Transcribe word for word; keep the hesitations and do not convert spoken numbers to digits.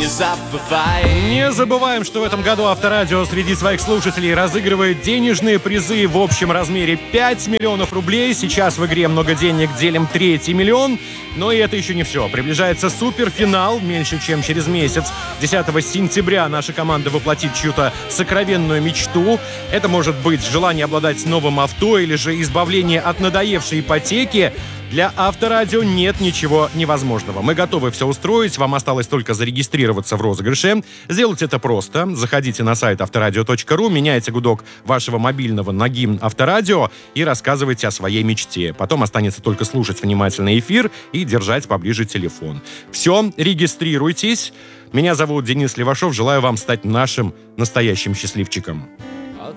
не забывай. Не забываем, что в этом году Авторадио среди своих слушателей разыгрывает денежные призы в общем размере пять миллионов рублей. Сейчас в игре «Много денег» делим третий миллион. Но и это еще не все. Приближается суперфинал меньше, чем через месяц. десятого сентября наша команда воплотит чью-то сокровенную мечту. Это может быть желание обладать новым авто или же избавление от надоевшей ипотеки. Для Авторадио нет ничего невозможного. Мы готовы все устроить. Вам осталось только зарегистрироваться в розыгрыше. Сделать это просто. Заходите на сайт авторадио точка ру, меняйте гудок вашего мобильного на гимн Авторадио и рассказывайте о своей мечте. Потом останется только слушать внимательно эфир и держать поближе телефон. Все, регистрируйтесь. Меня зовут Денис Левашов. Желаю вам стать нашим настоящим счастливчиком.